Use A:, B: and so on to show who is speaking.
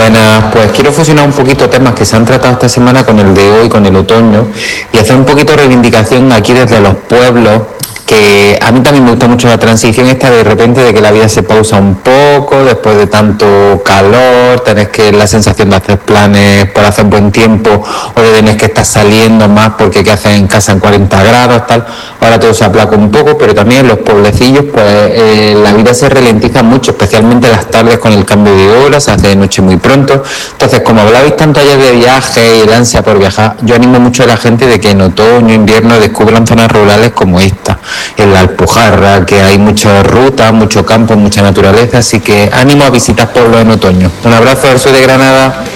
A: Buenas, pues quiero fusionar un poquito temas que se han tratado esta semana con el de hoy, con el otoño, y hacer un poquito de reivindicación aquí desde los pueblos, que a mí también me gusta mucho la transición esta de repente de que la vida se pausa un poco, después de tanto calor, tenés que la sensación de hacer planes por hacer buen tiempo, o de tener que estar saliendo más porque qué haces en casa en 40 grados, tal. Ahora todo se aplaca un poco, pero también en los pueblecillos pues la vida se ralentiza mucho, especialmente las tardes con el cambio de horas, se hace de noche muy pronto. Entonces, como hablabais tanto ayer de viaje y el ansia por viajar, yo animo mucho a la gente de que en otoño, invierno descubran zonas rurales como esta, en la Alpujarra, que hay muchas rutas, mucho campo, mucha naturaleza, así que ánimo a visitar pueblos en otoño. Un abrazo del sur de Granada.